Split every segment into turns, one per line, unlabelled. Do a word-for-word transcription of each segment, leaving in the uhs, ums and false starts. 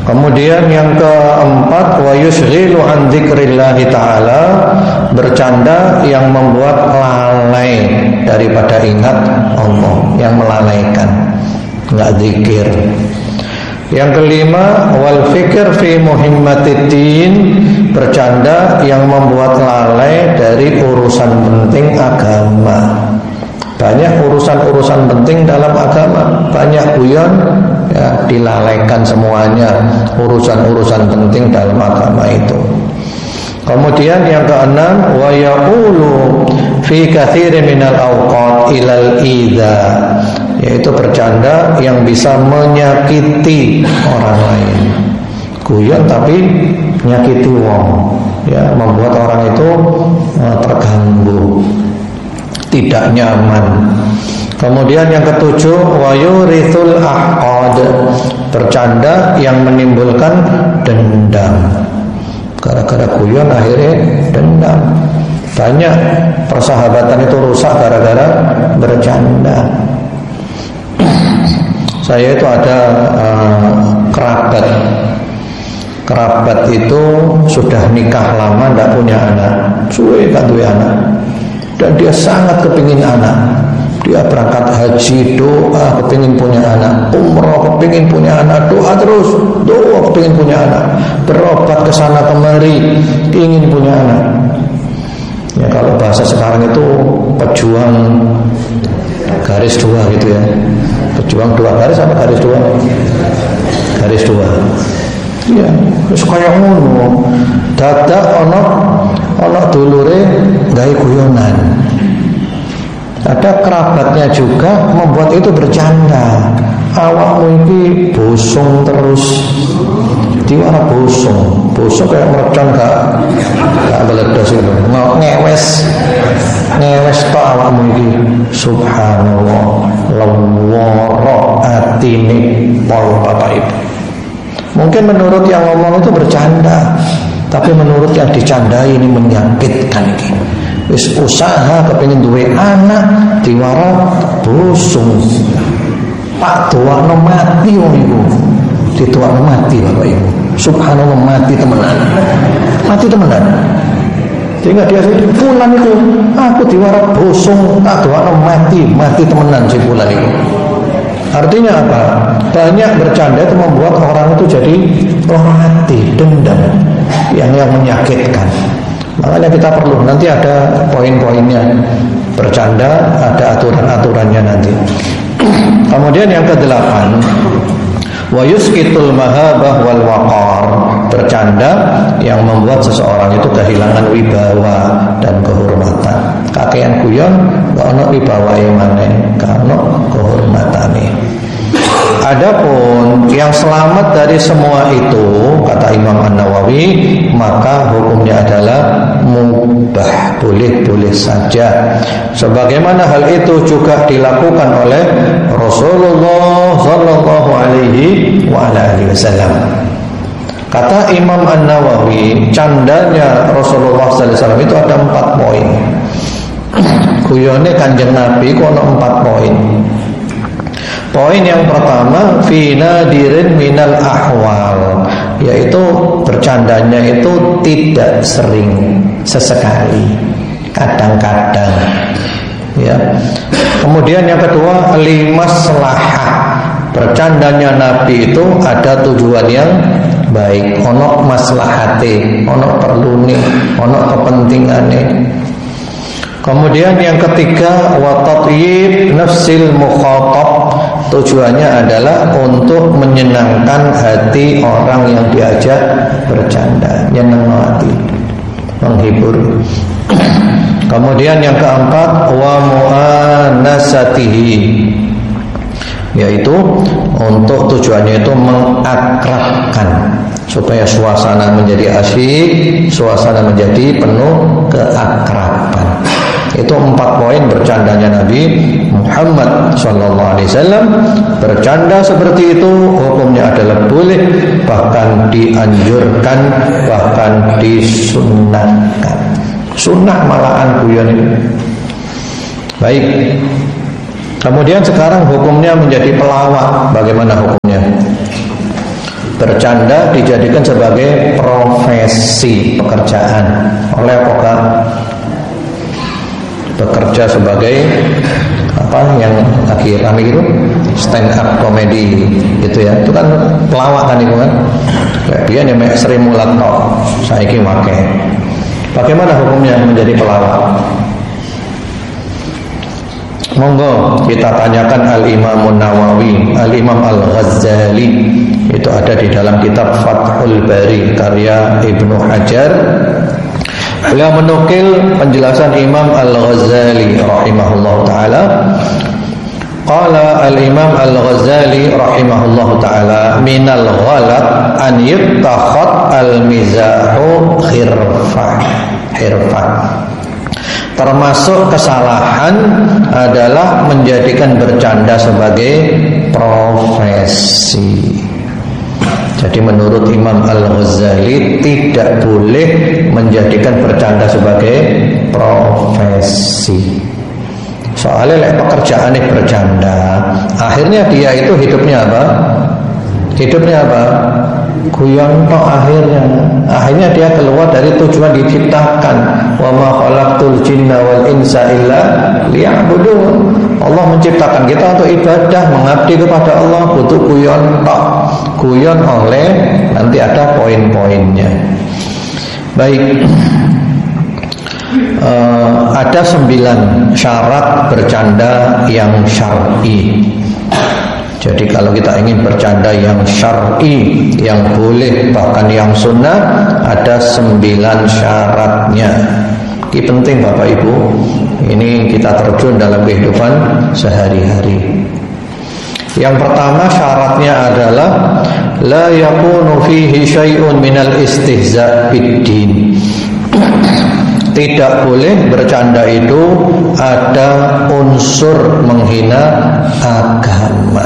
Kemudian yang keempat, wa yushghilu an dzikrillahi ta'ala, bercanda yang membuat lalai daripada ingat Allah, yang melalaikan, enggak zikir. Yang kelima, wal fikr fi muhimmatiddin, bercanda yang membuat lalai dari urusan penting agama. Banyak urusan-urusan penting dalam agama, banyak guyon, ya, dilalaikan semuanya urusan-urusan penting dalam agama itu. Kemudian yang keenam, wa yaqulu fi katsirin minal awqat ilal idza, yaitu bercanda yang bisa menyakiti orang lain. Guyon tapi menyakiti wong, ya, membuat orang itu uh, terganggu, tidak nyaman. Kemudian yang ketujuh, wa yurithul ahqad, bercanda yang menimbulkan dendam. Gara-gara guyon akhirnya dendam. Banyak persahabatan itu rusak gara-gara bercanda. Saya itu ada uh, kerabat. Kerabat itu sudah nikah lama, tidak punya anak, suwe tak punya anak, dan dia sangat kepingin anak. Dia berangkat haji, doa kepingin punya anak, umroh kepingin punya anak, doa terus, doa kepingin punya anak, berobat ke sana kemari, ingin punya anak. Ya, kalau bahasa sekarang itu pejuang garis dua gitu ya. Pejuang dua garis apa garis dua? Garis dua. Iya, wis kaya ngono. Dadak ana ana dulure gawe guyonan. Ada kerabatnya juga membuat itu bercanda. Awakmu iki bosong terus. Diwara bosong. Bosong kayak mercon gak gak meledos itu. Ngewes. Ngewes tok awakmu iki. Subhanallah. Lawara atine pol Bapak Ibu. Mungkin menurut yang ngomong itu bercanda, tapi menurut yang dicandai ini menyakitkan ini. Wis usaha kepengin duwe anak diwara bosong. Pak tuwakno mati wong iku. Dituwakno mati Bapak Ibu. Subhanallah, mati temenan. Mati temenan. Sehingga dia pulang itu, aku diwara bosong, tak doakno mati, mati temenan si pulang itu. Artinya apa? Banyak bercanda itu membuat orang itu jadi lemah hati, dendam, yang yang menyakitkan. Makanya kita perlu, nanti ada poin-poinnya. Bercanda ada aturan-aturannya nanti. Kemudian yang kedelapan, wa yusqitul mahabah wal waqar, bercanda yang membuat seseorang itu kehilangan wibawa dan kehormatan. Kakean guyon gak ono wibawae maneh, gak ono kehormatane. Adapun yang selamat dari semua itu, kata Imam An-Nawawi, maka hukumnya adalah mubah, boleh-boleh saja. Sebagaimana hal itu juga dilakukan oleh Rasulullah sallallahu alaihi wa alihi wasallam. Kata Imam An-Nawawi, candanya Rasulullah sallallahu alaihi wasallam itu ada empat poin. Guyone Kanjeng Nabi ku ada empat poin. Poin yang pertama, fi nadirin minal ahwal, yaitu bercandanya itu tidak sering, sesekali, kadang-kadang, ya. Kemudian yang kedua, limaslahah, bercandanya Nabi itu ada tujuan yang baik, ono maslahate, ono perlune, ono kepentingane. Kemudian yang ketiga, wa tatyib nafsil mukhatab, tujuannya adalah untuk menyenangkan hati orang yang diajak bercanda, nyeneng hati, menghibur. Kemudian yang keempat, wa mu'anasatihi, yaitu untuk tujuannya itu mengakrabkan, supaya suasana menjadi asyik, suasana menjadi penuh keakraban. Itu empat poin bercandanya Nabi Muhammad sallallahu alaihi wasallam. Bercanda seperti itu hukumnya adalah boleh, bahkan dianjurkan, bahkan disunnahkan. Sunnah malahan guyon ini. Baik. Kemudian sekarang hukumnya menjadi pelawak. Bagaimana hukumnya? bercanda dijadikan sebagai profesi pekerjaan. Oleh apakah bekerja sebagai apa yang lagi kami itu stand up comedy gitu ya, itu kan pelawak kan itu kan. Dia nek Sri Mulat tok saiki make. Bagaimana hukumnya menjadi pelawak? Monggo kita tanyakan Al-Imam Nawawi, Al-Imam Al-Ghazali. Itu ada di dalam kitab Fathul Bari karya Ibnu Hajar. Beliau menukil penjelasan Imam Al-Ghazali rahimahullah ta'ala. Qala Al-Imam Al-Ghazali rahimahullah ta'ala, minal ghalat an yuttakhad al-mizahu khirfah. Khirfah. Termasuk kesalahan adalah menjadikan bercanda sebagai profesi. Jadi menurut Imam Al-Ghazali tidak boleh menjadikan bercanda sebagai profesi. Soalnya pekerjaannya bercanda, akhirnya dia itu hidupnya apa? Hidupnya apa? Guyon tok akhirnya. Akhirnya dia keluar dari tujuan diciptakan. Wa ma khalaqtul jinna wal insa illa liya'budun. Allah menciptakan kita untuk ibadah, mengabdi kepada Allah, butuh guyon tok. Guyon oleh nanti ada poin-poinnya. Baik. Uh, ada sembilan syarat bercanda yang syar'i. Jadi kalau kita ingin bercanda yang syar'i, yang boleh, bahkan yang sunnah, ada sembilan syaratnya. Ini penting Bapak Ibu. Ini kita terjun dalam kehidupan sehari-hari. Yang pertama syaratnya adalah la yakunu fihi syai'un minal istihza' bid-din. Tidak boleh bercanda itu ada unsur menghina agama.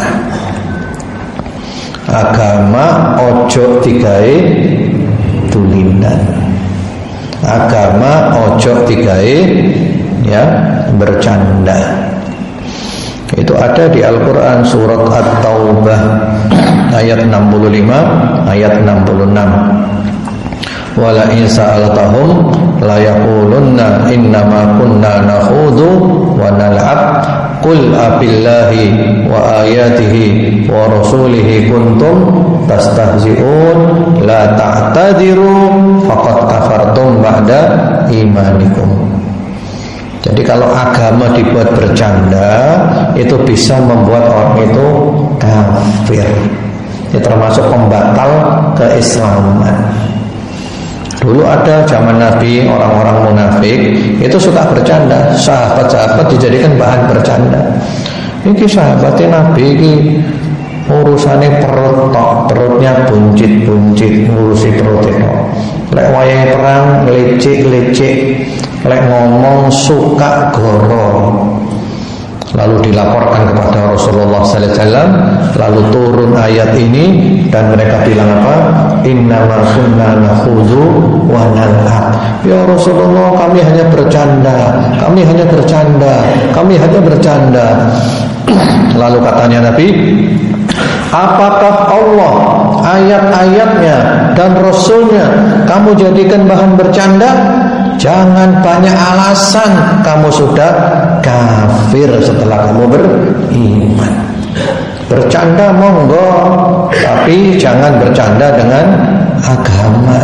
Agama ojo digawe tulinan. Agama ojo digawe ya bercanda. Itu ada di Al-Quran surat At-Taubah ayat enam puluh lima, ayat enam puluh enam. Wala in sa'altahum la yaqulunna innama kunna nakhudhu wa nal'ab qul abillahi wa ayatihi wa rasulihi kuntum tastahzi'un la ta'tadiru faqad kafartum ba'da imanikum. Jadi kalau agama dibuat bercanda, itu bisa membuat orang itu kafir. Ini termasuk pembatal keislaman. Dulu ada zaman Nabi orang-orang munafik itu suka bercanda, sahabat-sahabat dijadikan bahan bercanda. Ini sahabatnya Nabi ini urusannya perut tok, perutnya buncit-buncit, ngurusi perut itu. Lek wayahe perang lecek-lecek, lek ngomong suka goro. Lalu dilaporkan kepada Rasulullah sallallahu alaihi wasallam, lalu turun ayat ini dan mereka bilang apa? Innama kunna nakhudhu wa nal'ab. Ya Rasulullah, kami hanya bercanda, kami hanya bercanda, kami hanya bercanda. Lalu katanya Nabi, apakah Allah, ayat-ayatnya dan Rasulnya kamu jadikan bahan bercanda? Jangan banyak alasan, kamu sudah kafir setelah kamu beriman. Bercanda monggo, tapi jangan bercanda dengan agama.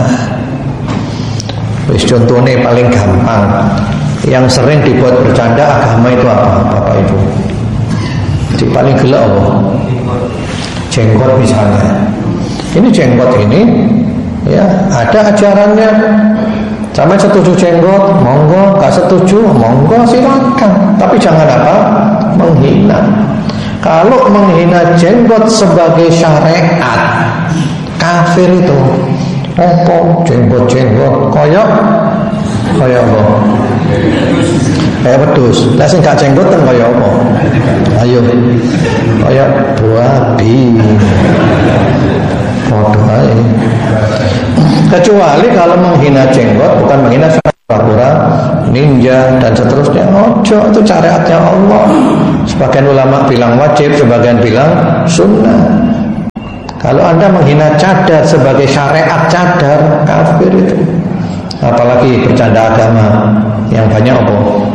Wis contohnya paling gampang, yang sering dibuat bercanda agama itu apa, Bapak Ibu? Jadi paling gelap apa? Jenggot misalnya. Ini jenggot ini, ya ada ajarannya. Sama setuju jenggot, monggo. Gak setuju, monggo silakan. Tapi jangan apa? Menghina. Kalau menghina jenggot sebagai syariat, kafir itu. Apa jenggot-jenggot koyok koyok apa? Kayak wedhus. Lah sing gak jenggot kan koyok apa? Ayo. Koyok babi. Padha ae. Kecuali kalau menghina jenggot, bukan menghina pura-pura ninja dan seterusnya. Ojo, itu syariatnya Allah. Sebagian ulama bilang wajib, sebagian bilang sunnah. Kalau Anda menghina cadar sebagai syariat cadar, kafir itu. Apalagi bercanda agama yang banyak apa?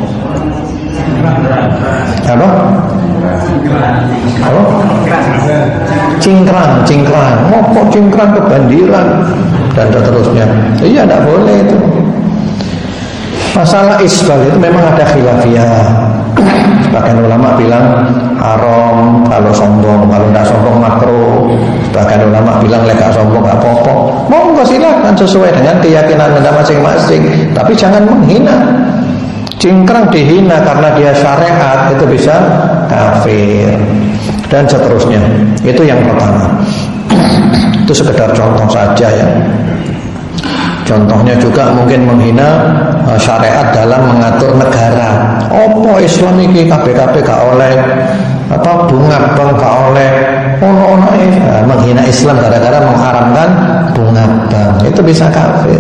Apa? Apa? Cingkrang, cingkrang, ngokok cingkrang kebandiran dan seterusnya. Iya, tidak boleh itu. Masalah isbal itu memang ada khilafiyah. Sebagian ulama bilang haram kalau sombong, kalau tidak sombong makruh. Sebagian ulama bilang lek sombong gak apa-apa. Monggo silakan sesuai dengan keyakinan Anda masing-masing, tapi jangan menghina. Cingkrang dihina karena dia syariat itu bisa kafir dan seterusnya. Itu yang pertama. Itu sekedar contoh saja ya. Contohnya juga mungkin menghina uh, syariat dalam mengatur negara. Opo Islam ini K B K P gak oleh apa bunga bank gak oleh ono-ono nah, menghina Islam gara-gara mengharamkan bunga bank. Itu bisa kafir.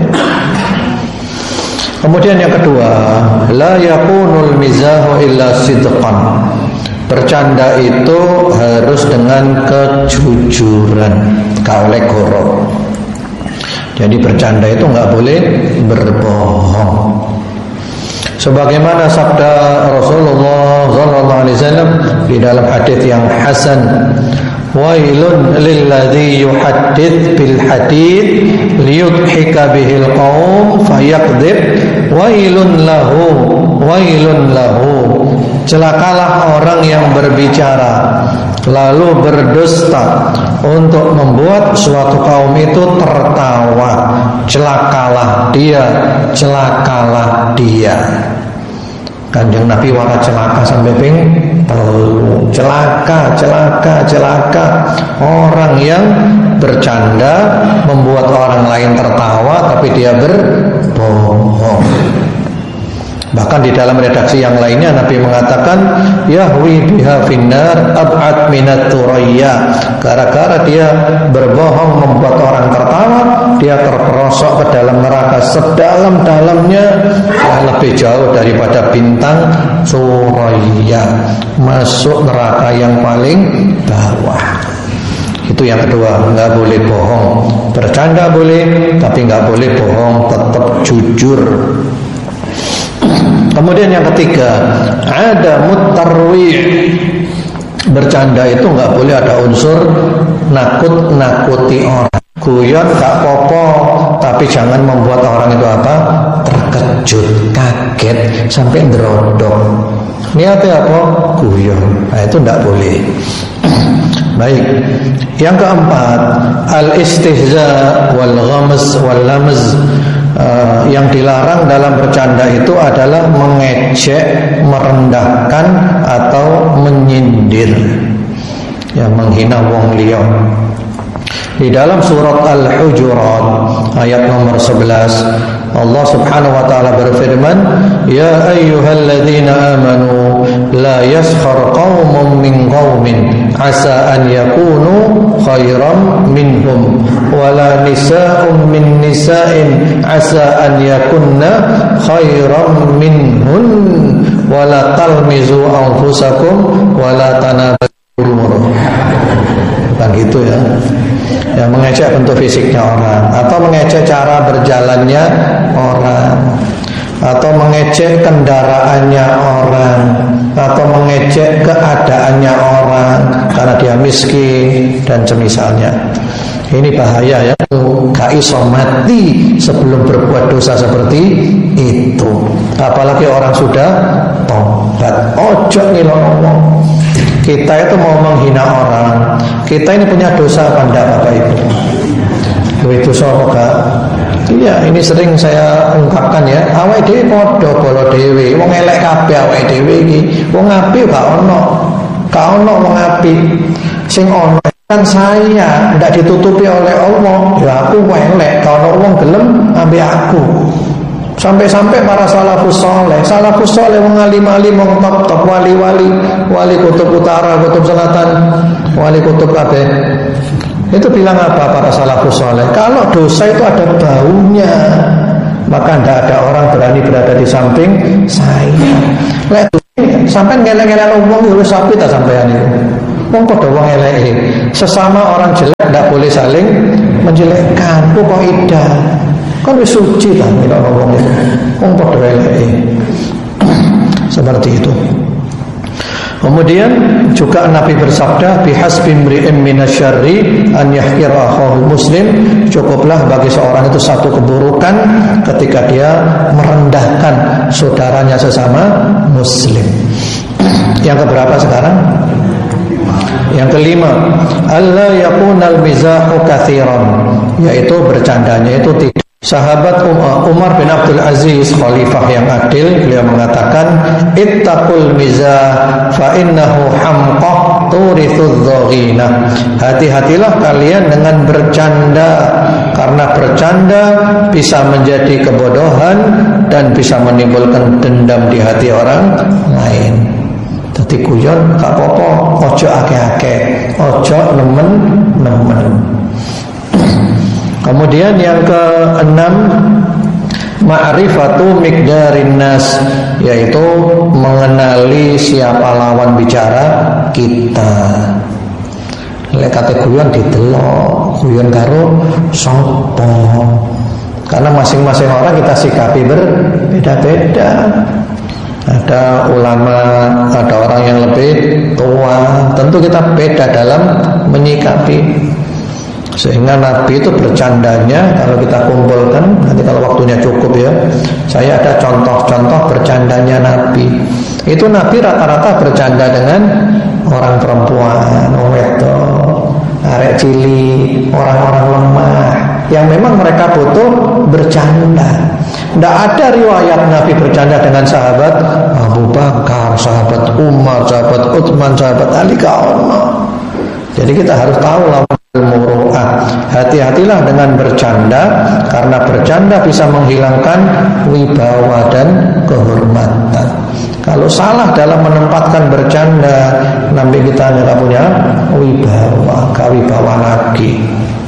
Kemudian yang kedua, la yakunul mizahu illa sidqan. Bercanda itu harus dengan kejujuran, gak oleh goro. Jadi bercanda itu nggak boleh berbohong. Sebagaimana sabda Rasulullah Sallallahu Alaihi Wasallam di dalam hadis yang hasan, wailun lilladzi yuhaddits bil hadits liyudhika bihil qaum fayakdzib wailun lahu wailun lahu. Celakalah orang yang berbicara lalu berdusta untuk membuat suatu kaum itu tertawa. Celakalah dia, celakalah dia. Kanjeng Nabi wara celaka sampai ping telu. Celaka, celaka, celaka. Orang yang bercanda membuat orang lain tertawa tapi dia berbohong. Bahkan di dalam redaksi yang lainnya Nabi mengatakan yahwi biha finnar ab'ad minat turayya. Gara-gara dia berbohong membuat orang tertawa, dia terperosok ke dalam neraka sedalam-dalamnya yang lebih jauh daripada bintang Suraya, masuk neraka yang paling bawah. Itu yang kedua, nggak boleh bohong. Bercanda boleh, tapi nggak boleh bohong, tetap jujur. Kemudian yang ketiga, ada mutarwih. Bercanda itu nggak boleh ada unsur nakut-nakuti orang. Guyon gak popo, tapi jangan membuat orang itu apa? Terkejut, kaget, sampai ngerodok. Niatnya apa? Guyon. Nah itu nggak boleh. Baik. Yang keempat, al-istihza wal ghamz wal lamz. Uh, yang dilarang dalam bercanda itu adalah mengejek, merendahkan atau menyindir, ya, menghina wong liya. Di dalam surat Al-Hujurat ayat nomor sebelas, Allah Subhanahu wa taala berfirman, "Ya ayyuhalladzina amanu la yaskhar qaumun min qaumin asa an yakunu khairan minhum wala nisa'un min nisa'in asa an yakunna khairan minhun wala talmizu anfusakum wala tanabazu." Bukan gitu ya. Yang mengejek bentuk fisiknya orang, atau mengejek cara berjalannya orang, atau mengejek kendaraannya orang, atau mengejek keadaannya orang karena dia miskin dan semisalnya. Ini bahaya ya. Gak iso mati sebelum berbuat dosa seperti itu. Apalagi orang sudah tobat. Ojo ngilong ngomong. Kita itu mau menghina orang, kita ini punya dosa apa enggak Bapak Ibu? Itu dosa apa enggak? Iya, ini sering saya ungkapkan ya. Awake dhewe padha bolo dhewe, wong elek kabeh awake dhewe iki. Wong apik gak ono. Gak ono wong apik. Sing ono kan saya, ndak ditutupi oleh Allah. Ya aku elek, kalau wong gelem ambek aku. Sampai-sampai para salafus soleh, salafus soleh wong alim-alim, wong top-top, wali-wali, wali kutub utara, kutub selatan, wali kutub kabeh. Itu bilang apa para salafus soleh? Kalau dosa itu ada baunya, maka tidak ada orang berani berada di samping saya. Lek sampai ngeleng-ngeleng ngomong wis sapi ta sampean itu. Wong padha wong eleke. Sesama orang jelek ndak boleh saling menjelekkan. Ku kaidah. Kan wis suci ta nek wong itu. Wong padha eleke. Seperti itu. Kemudian juga Nabi bersabda, bihasbi imri'in minasyarri an yahqira akhahu muslim, cukuplah bagi seorang itu satu keburukan ketika dia merendahkan saudaranya sesama muslim. Yang keberapa sekarang? Yang kelima, alla yakunal mizahu katsiran, yaitu bercandanya itu tidak. Sahabat Umar bin Abdul Aziz, khalifah yang adil, beliau mengatakan, ittaqul mizah fa innahu hamqah turithudz dhaghina. Hati-hatilah kalian dengan bercanda, karena bercanda bisa menjadi kebodohan dan bisa menimbulkan dendam di hati orang lain. Dadi guyon gak apa-apa, ojo akeh-akeh, ojo nemen-nemen. Kemudian yang keenam, ma'rifatu miqdarin nas, yaitu mengenali siapa lawan bicara kita. Lek kate guyon didelok, guyon karo sapa. Karena masing-masing orang kita sikapi berbeda-beda. Ada ulama, ada orang yang lebih tua, tentu kita beda dalam menyikapi. Sehingga Nabi itu bercandanya, kalau kita kumpulkan, nanti kalau waktunya cukup ya, saya ada contoh-contoh bercandanya Nabi. Itu Nabi rata-rata bercanda dengan orang perempuan, orang wedok, arek cilik, orang-orang lemah, yang memang mereka butuh bercanda. Tidak ada riwayat Nabi bercanda dengan sahabat Abu Bakar, sahabat Umar, sahabat Utsman, sahabat Ali, kaono. Jadi kita harus tahu lawan muru'ah. Hati-hatilah dengan bercanda, karena bercanda bisa menghilangkan wibawa dan kehormatan. Kalau salah dalam menempatkan bercanda, nanti kita tidak punya wibawa, kawibawa lagi.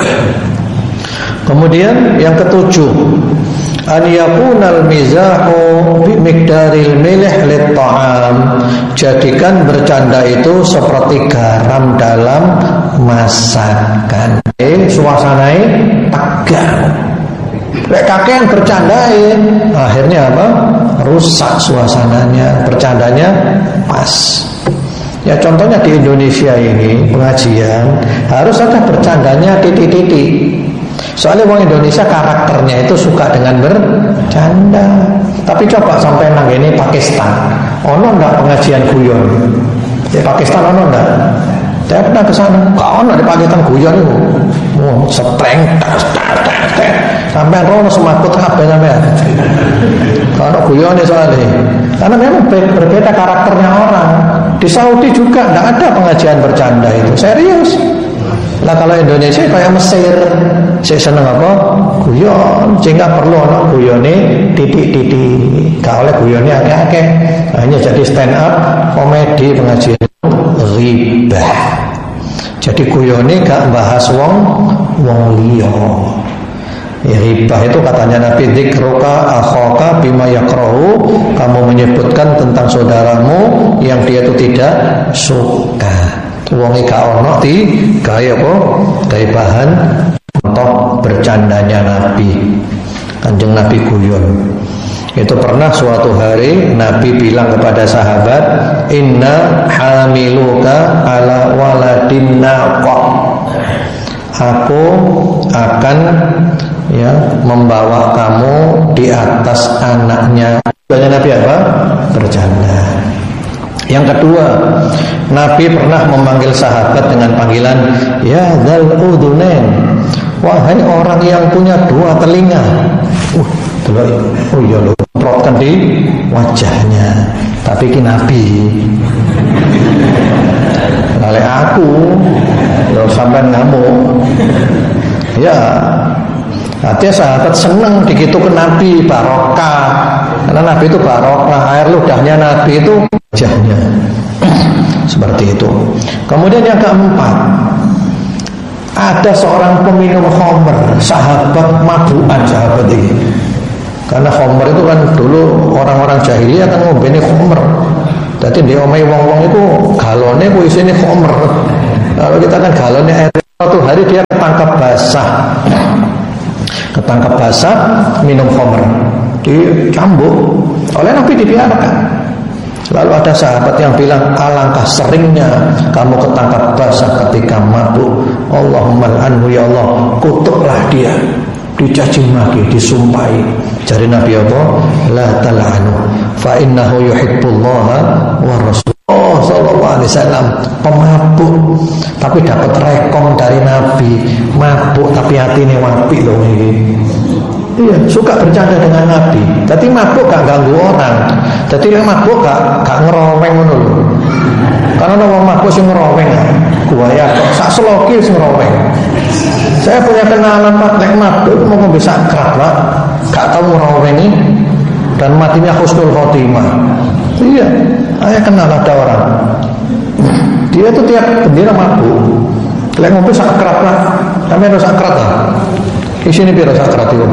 Kemudian yang ketujuh, an yakunal mizahu bi miqdaril milih lit ta'am. Jadikan bercanda itu seperti garam dalam masakan. Eh, suasananya tegang. Lek kakean bercandai, akhirnya apa? Rusak suasananya. Bercandanya pas. Ya contohnya di Indonesia ini pengajian harus ada bercandanya titik-titik. Soalnya orang Indonesia karakternya itu suka dengan bercanda. Tapi coba sampai nang ini Pakistan, ono ndak pengajian guyon? Di Pakistan ono ndak? Saya pernah ke sana, kau ono di Pakistan guyon itu, oh, setreng, tas, tas, tas, tas, sampai ono semakut kabeh sampean. Kalau guyon soalnya, karena memang berbeda karakternya orang. Di Saudi juga ndak ada pengajian bercanda itu, serius. Lah kalau Indonesia kayak Mesir, saya seneng apa? Guyon, sehingga perlu anak guyone titik-titik. Gak oleh guyone akeh-akeh. Hanya jadi stand up komedi pengajian ghibah. Jadi guyone gak bahas wong wong liya. Ya, ghibah itu katanya Nabi, dzikruka akhaka bima yakrahu, kamu menyebutkan tentang saudaramu yang dia itu tidak suka. Wong gak ono di gaya apa? Gaya bahan contoh bercandanya Nabi. Kanjeng Nabi guyon. Itu pernah suatu hari Nabi bilang kepada sahabat, inna hamiluka ala waladin naqah. Aku akan ya membawa kamu di atas anaknya. Banyak Nabi apa? Bercanda. Yang kedua, Nabi pernah memanggil sahabat dengan panggilan ya dzal udhunain, wahai orang yang punya dua telinga. Uh, delok, oh iya lho, protkan di wajahnya. Tapi ki Nabi. Lale aku, lho sampean ngamuk. Ya, artinya sahabat senang begitu ke Nabi, barokah. Karena Nabi itu barokah, air ludahnya Nabi itu wajahnya. Seperti itu. Kemudian yang keempat, ada seorang peminum khamr, sahabat mabuan sahabat ini. Karena khamr itu kan dulu orang-orang jahiliyah kan ngombene khamr. Jadi di omai wong-wong itu galone ku isine khamr. Kalau kita kan galonnya air, suatu hari dia ketangkap basah, ketangkap basah minum khamr, dicambuk oleh Nabi, dibiarkan. Lalu ada sahabat yang bilang, alangkah seringnya kamu ketangkap basah ketika mabuk. Allahumma anhu, ya Allah, kutuklah dia, dicaci maki, disumpahi. Jadi Nabi apa? La tal'anu fa innahu yuhibbullaha wa rasul. Oh, sallallahu alaihi wasallam pemabuk tapi dapat rekom dari Nabi, mabuk tapi hatinya wapi loh ini. Iya, suka bercanda dengan Nabi. Jadi mabuk gak ganggu orang. Jadi yang mabuk gak gak ngeroweng ngono lho. Karena orang mabuk sing ngeroweng. Gua ya sak seloki sing ngeroweng. Saya punya kenalan Pak nek mabuk mau bisa akrab, Pak. Gak tahu ngerowengi dan matinya husnul khotimah. Iya, saya kenal ada orang. Dia tuh tiap bendera mabuk. Lek ngopi sak akrab lah. Sampe harus akrab lah. Di sini piro sakrat itu?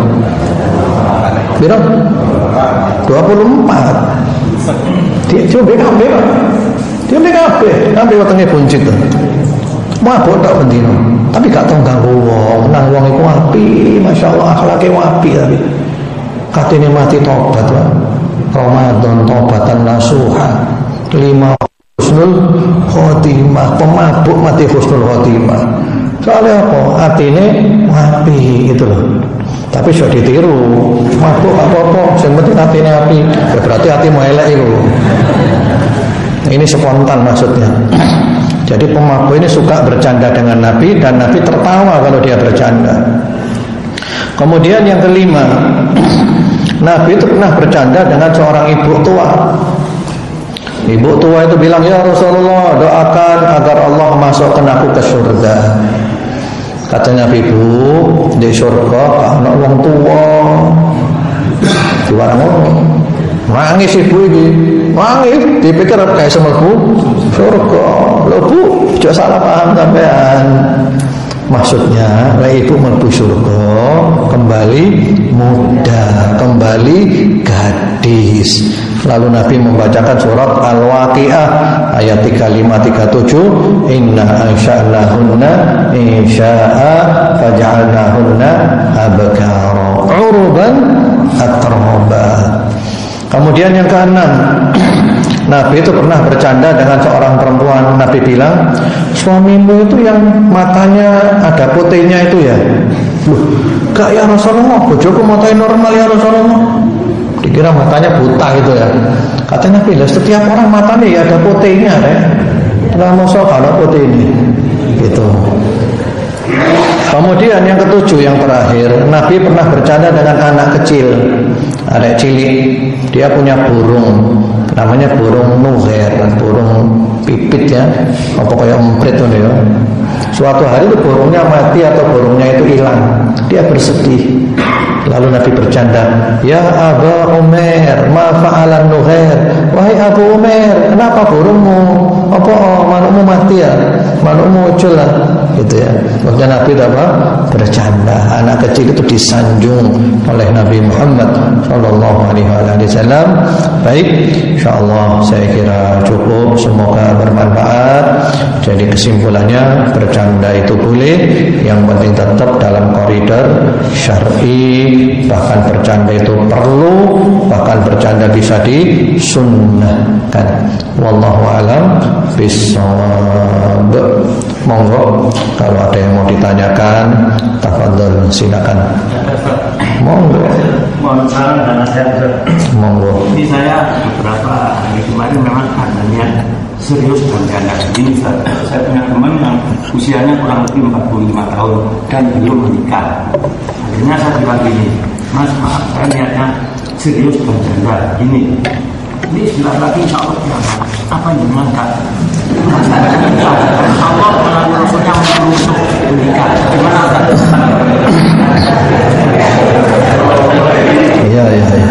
Piro? dua puluh empat. Dia coba B K B, Pak. Dia B K B, ambil wetenge buncit. Mabuk tak bendino, tapi gak tau ganggu wong. Nang wong iku api, masyaallah akhlake api tapi. Katene mati tobat, Pak. Ramadan tobatan nasuha. Lima husnul khotimah, pemabuk mati husnul khotimah. Soalnya apa? Artinya api itu loh. Tapi sudah ditiru. Mabuk apa-apa, yang penting hatinya api. Ya berarti hatimu elek itu. Ini spontan maksudnya. Jadi pemabuk ini suka bercanda dengan Nabi, dan Nabi tertawa kalau dia bercanda. Kemudian yang kelima, Nabi itu pernah bercanda dengan seorang ibu tua. Ibu tua itu bilang, ya Rasulullah, doakan agar Allah masukkan aku ke surga. Katanya ibu, di surga anak orang tua diwara ngomong. Nangis ibu ini, nangis, dipikir kayak semelbu surga. Loh Bu, jangan salah paham sampean. Maksudnya, ibu melbu surga kembali muda, kembali gadis. Lalu Nabi membacakan surat Al-Waqi'ah ayat tiga puluh lima tiga puluh tujuh, inna ansha'nahunna insya'a faj'alnahunna abkara uruban atraba. Kemudian yang keenam, Nabi itu pernah bercanda dengan seorang perempuan. Nabi bilang, suamimu itu yang matanya ada putihnya itu ya? Loh, gak ya Rasulullah, bojoku matanya normal ya Rasulullah. Dikira matanya buta gitu ya. Katanya Nabi, setiap orang matanya ya ada putihnya ya. Nah, masa kalau putih ini gitu. Kemudian yang ketujuh, yang terakhir, Nabi pernah bercanda dengan anak kecil, anak cilik. Dia punya burung, namanya burung nugher, burung pipit ya, apa kayak emprit tuh ya. Suatu hari itu burungnya mati atau burungnya itu hilang, dia bersedih. Lalu Nabi bercanda, ya Aba Umar, ma fa'alan nugher. Wahai Abu Umar, kenapa burungmu? Apa oh, manukmu mati ya? Manukmu muncul lah, gitu ya. Maksudnya Nabi apa? Bercanda. Anak kecil itu disanjung oleh Nabi Muhammad Sallallahu Alaihi Wasallam. Baik, insyaallah saya kira cukup. Semoga bermanfaat. Jadi kesimpulannya, bercanda itu boleh, yang penting tetap dalam koridor syar'i. Bahkan bercanda itu perlu, bahkan bercanda bisa disunnahkan. Wallahu a'lam bishawab. Monggo kalau ada yang mau ditanyakan, tafadhol, silakan. Monggo.
Mohon saran dan nasihat.
Monggo.
Ini saya beberapa hari kemarin memang adanya serius bercanda. Ini saya punya teman yang usianya kurang lebih empat puluh lima tahun dan belum menikah. Akhirnya saya bilang gini, Mas, maaf, saya lihatnya serius bercanda. Ini, ini sebentar lagi insya Allah kiamat. Apa yang dimakan? Allah melalui Rasulnya untuk menikah. Gimana Ustaz?
Iya, iya, iya.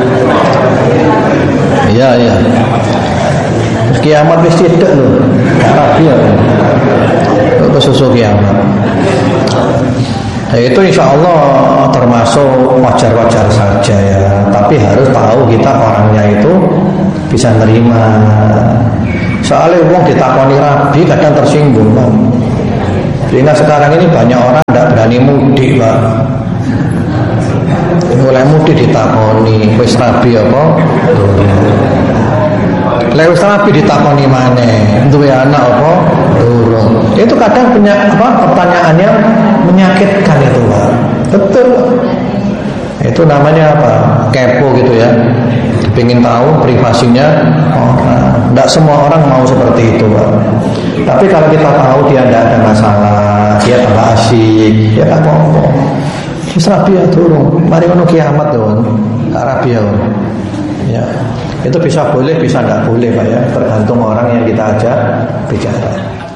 Iya, iya. Kiamat mesti tidak loh. Tapi ya, itu susu kiamat. Nah, itu insya Allah termasuk wajar-wajar saja ya. Tapi harus tahu kita orangnya itu bisa nerima. Soalnya wong ditakoni rabi kadang tersinggung, Pak. Sehingga sekarang ini banyak orang tidak berani mudik, Pak. Mulai mudik ditakoni, wis rabi apa? Lewis rabi ditakoni maneh, duwe anak apa? Durung. Itu kadang punya apa? Pertanyaannya menyakitkan itu, Pak. Betul. Itu namanya apa? Kepo gitu ya. Pengen tahu privasinya orang. Tidak semua orang mau seperti itu, Pak. Tapi kalau kita tahu dia tidak ada masalah, dia tambah asyik, ya tak apa-apa. Wis rabi ya durung. Mari ngono kiamat yo. Rabi ya. Ya. Itu bisa boleh, bisa tidak boleh, Pak ya. Tergantung orang yang kita ajak bicara.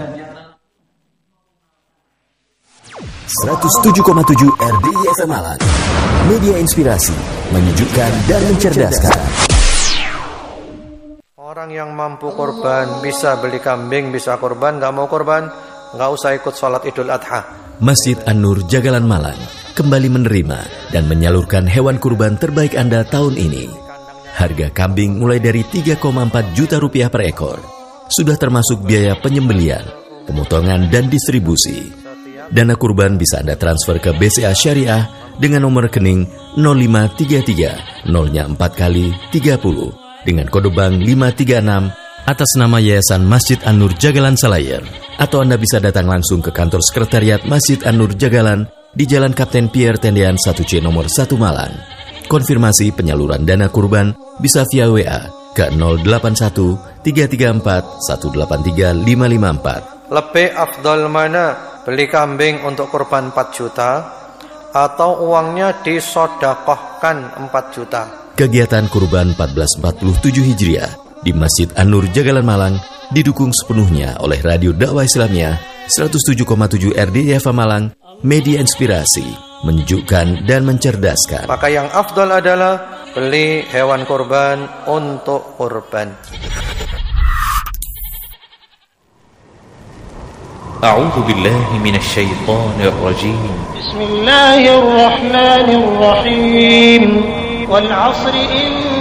seratus tujuh koma tujuh R D I F M Malang. Media inspirasi, menyejukkan dan mencerdaskan.
Orang yang mampu korban, bisa beli kambing, bisa korban, nggak mau korban, nggak usah ikut sholat Idul Adha.
Masjid An-Nur Jagalan Malang kembali menerima dan menyalurkan hewan kurban terbaik Anda tahun ini. Harga kambing mulai dari tiga koma empat juta rupiah per ekor. Sudah termasuk biaya penyembelian, pemotongan dan distribusi. Dana kurban bisa Anda transfer ke B C A Syariah dengan nomor rekening nol lima tiga tiga nolnya empat kali tiga puluh dengan kode bank lima tiga enam atas nama Yayasan Masjid An-Nur Jagalan Selayar. Atau Anda bisa datang langsung ke kantor sekretariat Masjid An-Nur Jagalan di Jalan Kapten Pierre Tendean satu C nomor satu Malang. Konfirmasi penyaluran dana kurban bisa via W A ke nol delapan satu tiga tiga empat satu delapan tiga lima lima empat.
Lebih afdal mana? Beli kambing untuk kurban empat juta atau uangnya disodakohkan empat juta?
Kegiatan kurban seribu empat ratus empat puluh tujuh Hijriah di Masjid An-Nur Jagalan Malang didukung sepenuhnya oleh Radio Dakwah Islamiyah seratus tujuh koma tujuh R D I F M Malang, media inspirasi, menyejukkan dan mencerdaskan.
Maka yang afdal adalah beli hewan kurban untuk kurban.
أعوذ بالله من الشيطان الرجيم
بسم الله الرحمن الرحيم والعصر إن